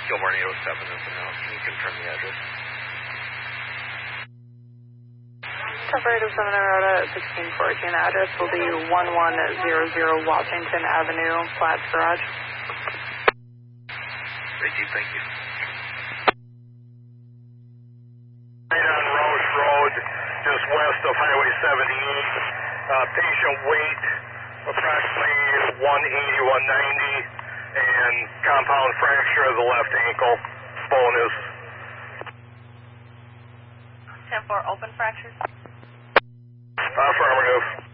Gilmore 807 is the now. Can you confirm the address? Temper 807 en route at 1614. Address will be 1100 Washington Avenue, Platts Garage. Great, Chief. Thank you. Right on Roche Road, just west of Highway 78. Patient weight approximately 180, 190, and compound fracture of the left ankle. Bone is 10-4 open fractures? affirmative.